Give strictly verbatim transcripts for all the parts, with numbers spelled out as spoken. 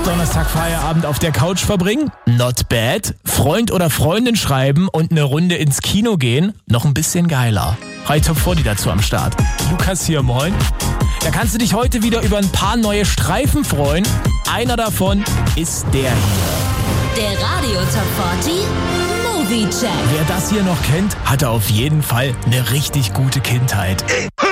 Donnerstag Feierabend auf der Couch verbringen? Not bad. Freund oder Freundin schreiben und eine Runde ins Kino gehen? Noch ein bisschen geiler. Hi, Top vierzig dazu am Start. Lukas hier, moin. Da kannst du dich heute wieder über ein paar neue Streifen freuen. Einer davon ist der hier. Der Radio Top vierzig Movie Check. Wer das hier noch kennt, hatte auf jeden Fall eine richtig gute Kindheit.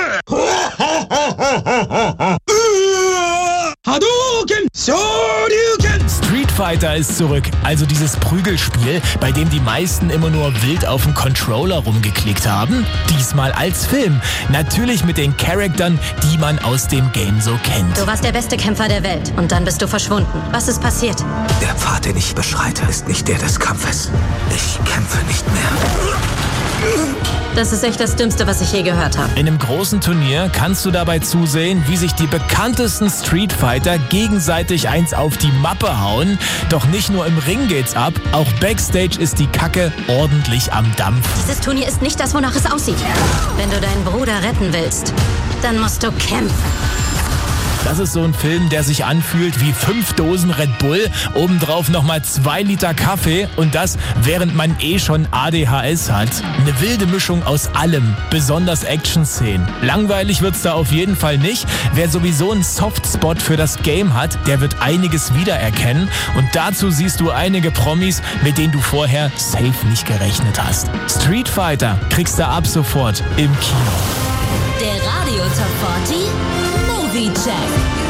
Hadouken! Shoryuken! Street Fighter ist zurück, also dieses Prügelspiel, bei dem die meisten immer nur wild auf dem Controller rumgeklickt haben. Diesmal als Film. Natürlich mit den Charaktern, die man aus dem Game so kennt. Du warst der beste Kämpfer der Welt und dann bist du verschwunden. Was ist passiert? Der Pfad, den ich beschreite, ist nicht der des Kampfes. Ich kämpfe nicht mehr. Das ist echt das Dümmste, was ich je gehört habe. In einem großen Turnier kannst du dabei zusehen, wie sich die bekanntesten Street Fighter gegenseitig eins auf die Mappe hauen. Doch nicht nur im Ring geht's ab, auch Backstage ist die Kacke ordentlich am Dampf. Dieses Turnier ist nicht das, wonach es aussieht. Wenn du deinen Bruder retten willst, dann musst du kämpfen. Das ist so ein Film, der sich anfühlt wie fünf Dosen Red Bull, obendrauf nochmal zwei Liter Kaffee und das, während man eh schon A D H S hat. Eine wilde Mischung aus allem, besonders Action-Szenen. Langweilig wird's da auf jeden Fall nicht. Wer sowieso einen Softspot für das Game hat, der wird einiges wiedererkennen. Und dazu siehst du einige Promis, mit denen du vorher safe nicht gerechnet hast. Street Fighter kriegst du ab sofort im Kino. Der Radio Top vierzig Movie Check.